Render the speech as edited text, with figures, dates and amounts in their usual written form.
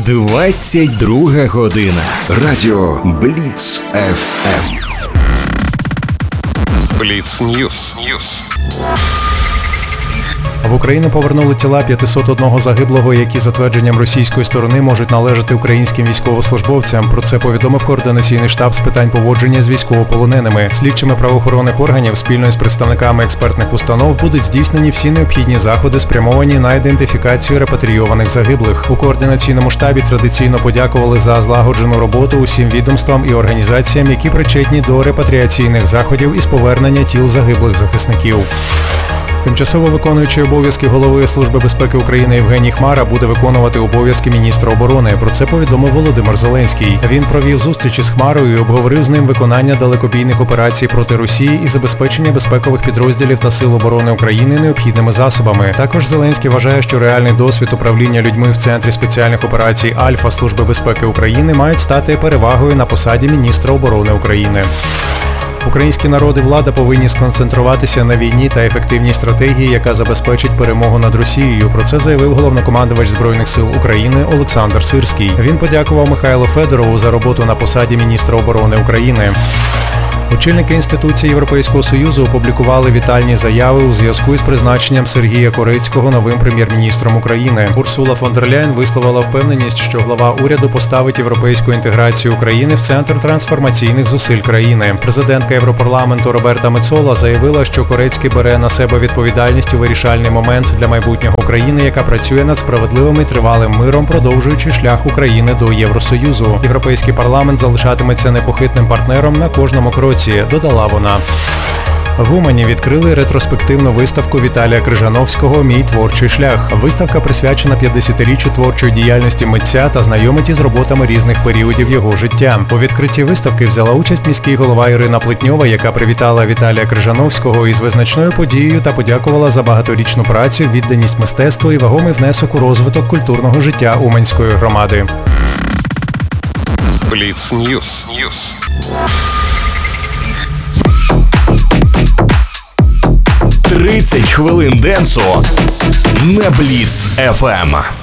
22 година. Радіо Бліц ФМ. Бліц Ньюс. В Україну повернули тіла 501 загиблого, які за твердженням російської сторони можуть належати українським військовослужбовцям. Про це повідомив Координаційний штаб з питань поводження з військовополоненими. Слідчими правоохоронних органів спільно з представниками експертних установ будуть здійснені всі необхідні заходи, спрямовані на ідентифікацію репатрійованих загиблих. У Координаційному штабі традиційно подякували за злагоджену роботу усім відомствам і організаціям, які причетні до репатріаційних заходів із повернення тіл загиблих захисників. Тимчасово виконуючий обов'язки голови Служби безпеки України Євгеній Хмара буде виконувати обов'язки міністра оборони. Про це повідомив Володимир Зеленський. Він провів зустрічі з Хмарою і обговорив з ним виконання далекобійних операцій проти Росії і забезпечення безпекових підрозділів та Сил оборони України необхідними засобами. Також Зеленський вважає, що реальний досвід управління людьми в Центрі спеціальних операцій Альфа Служби безпеки України мають стати перевагою на посаді міністра оборони України. Український народ і влада повинні сконцентруватися на війні та ефективній стратегії, яка забезпечить перемогу над Росією. Про це заявив головнокомандувач Збройних сил України Олександр Сирський. Він подякував Михайлу Федорову за роботу на посаді міністра оборони України. Очільники інституцій Європейського Союзу опублікували вітальні заяви у зв'язку із призначенням Сергія Корецького новим прем'єр-міністром України. Урсула фон дер Ляєн висловила впевненість, що глава уряду поставить європейську інтеграцію України в центр трансформаційних зусиль країни. Президентка Європарламенту Роберта Мецола заявила, що Корецький бере на себе відповідальність у вирішальний момент для майбутнього України, яка працює над справедливим і тривалим миром, продовжуючи шлях України до Євросоюзу. Європейський парламент залишатиметься непохитним партнером на кожному кроці, додала вона. В Умані відкрили ретроспективну виставку Віталія Крижановського «Мій творчий шлях». Виставка присвячена 50-річчю творчої діяльності митця та знайомить із роботами різних періодів його життя. У відкритті виставки взяла участь міський голова Ірина Плетньова, яка привітала Віталія Крижановського із визначною подією та подякувала за багаторічну працю, відданість мистецтву і вагомий внесок у розвиток культурного життя Уманської громади. Бліц Ньюс. 30 хвилин денсу на Бліц ФМ.